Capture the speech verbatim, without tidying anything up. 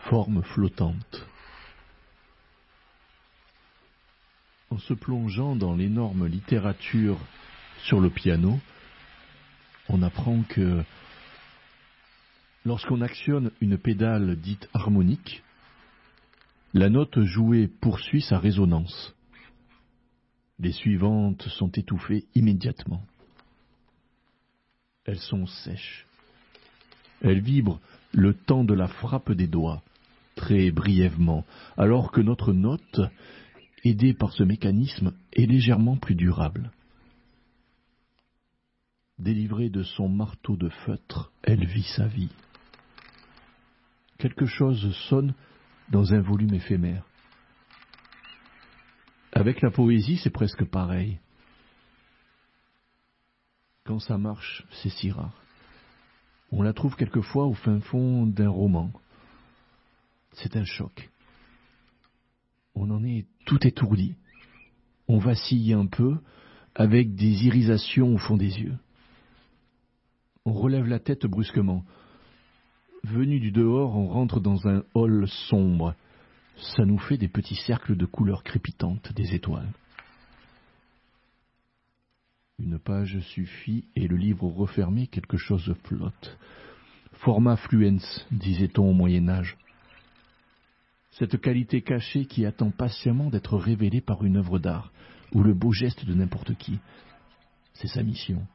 Forme flottante. En se plongeant dans l'énorme littérature sur le piano, on apprend que lorsqu'on actionne une pédale dite harmonique, la note jouée poursuit sa résonance. Les suivantes sont étouffées immédiatement. Elles sont sèches. Elles vibrent le temps de la frappe des doigts, très brièvement, alors que notre note, aidée par ce mécanisme, est légèrement plus durable. Délivrée de son marteau de feutre, elle vit sa vie. Quelque chose sonne dans un volume éphémère. Avec la poésie, c'est presque pareil. Quand ça marche, c'est si rare. On la trouve quelquefois au fin fond d'un roman. C'est un choc. On en est tout étourdi. On vacille un peu, avec des irisations au fond des yeux. On relève la tête brusquement. Venu du dehors, on rentre dans un hall sombre. Ça nous fait des petits cercles de couleurs crépitantes, des étoiles. Une page suffit et le livre refermé, quelque chose flotte. Forma fluens, disait-on au Moyen-Âge. Cette qualité cachée qui attend patiemment d'être révélée par une œuvre d'art ou le beau geste de n'importe qui. C'est sa mission.